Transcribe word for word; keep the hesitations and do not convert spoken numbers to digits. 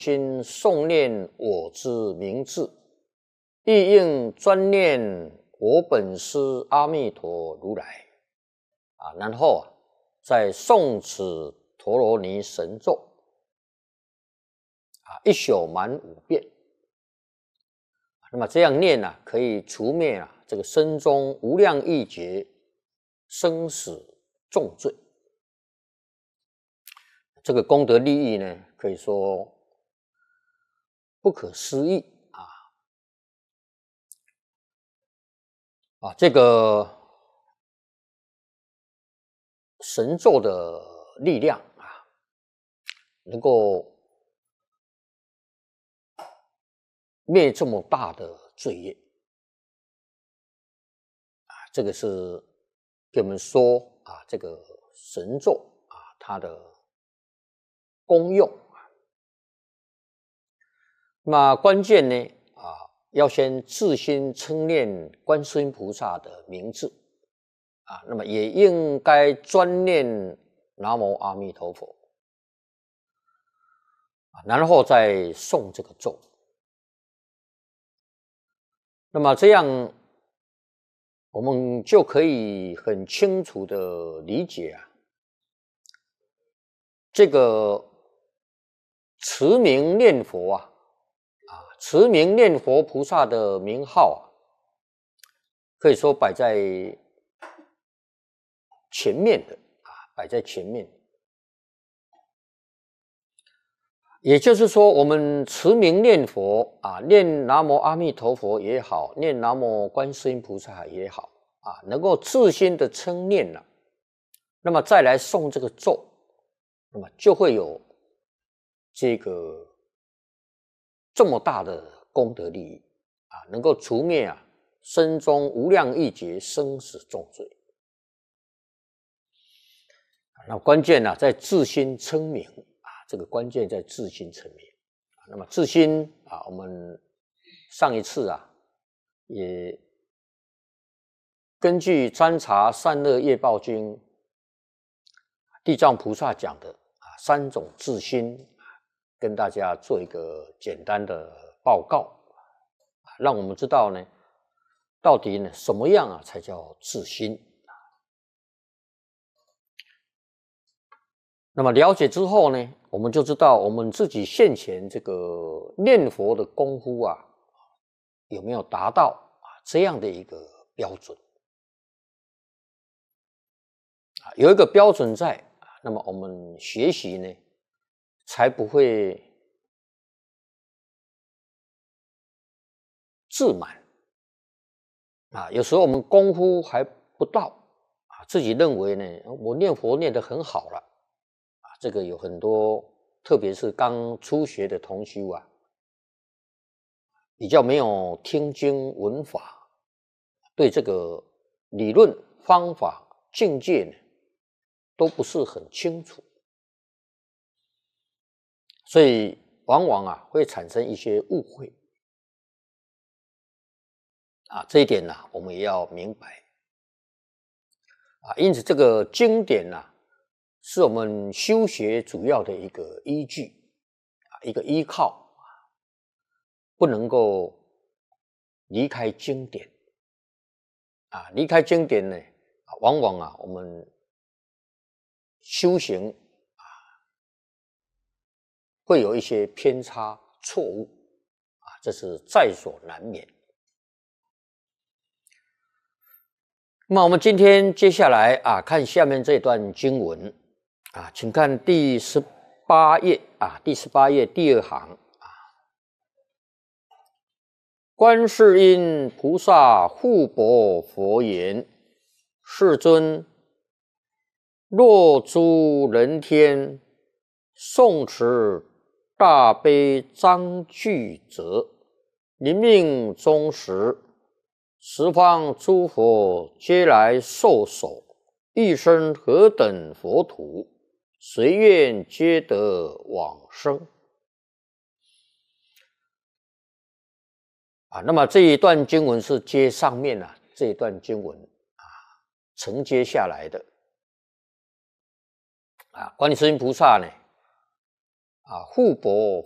心诵念我之名字，亦应专念我本师阿弥陀如来啊，然后啊，再诵此陀罗尼神咒啊，一宿满五遍。那么这样念啊，可以除灭啊这个身中无量亿劫生死重罪。这个功德利益呢，可以说不可思议啊！啊，这个神咒的力量啊，能够灭这么大的罪业啊，这个是给我们说啊，这个神咒啊，它的功用啊。那关键呢啊，要先自心称念观世音菩萨的名字啊，那么也应该专念南无阿弥陀佛啊，然后再诵这个咒。那么这样，我们就可以很清楚的理解啊，这个持名念佛啊，啊，持名念佛菩萨的名号啊，可以说摆在前面的啊，摆在前面。也就是说，我们持名念佛啊，念南无阿弥陀佛也好，念南无观世音菩萨也好啊，能够自心的称念了、啊，那么再来诵这个咒，那么就会有这个这么大的功德利益啊，能够除灭啊身中无量亿劫生死重罪。那关键呢、啊，在自心称名。这个关键在自心层面。那么自心啊，我们上一次啊，也根据《参查善恶业报经》地藏菩萨讲的啊三种自心，跟大家做一个简单的报告，让我们知道呢，到底呢什么样啊才叫自心。那么了解之后呢，我们就知道我们自己现前这个念佛的功夫啊，有没有达到啊这样的一个标准啊？有一个标准在，那么我们学习呢，才不会自满啊。有时候我们功夫还不到啊，自己认为呢，我念佛念得很好了。这个有很多，特别是刚初学的同修啊，比较没有听经闻法，对这个理论、方法、境界呢，都不是很清楚，所以往往啊会产生一些误会啊。这一点呢、啊，我们也要明白啊。因此，这个经典呢、啊。是我们修学主要的一个依据啊，一个依靠，不能够离开经典啊。离开经典呢，往往啊，我们修行啊，会有一些偏差、错误啊，这是在所难免。那么我们今天接下来啊，看下面这段经文。啊，请看第十八页啊，第十八页第二行啊。观世音菩萨护钵佛言：世尊，若诸人天诵持大悲章句者，临命终时，十方诸佛皆来受手，一生何等佛土？随愿皆得往生啊！那么这一段经文是接上面啊这一段经文啊承接下来的啊。观世音菩萨呢啊护钵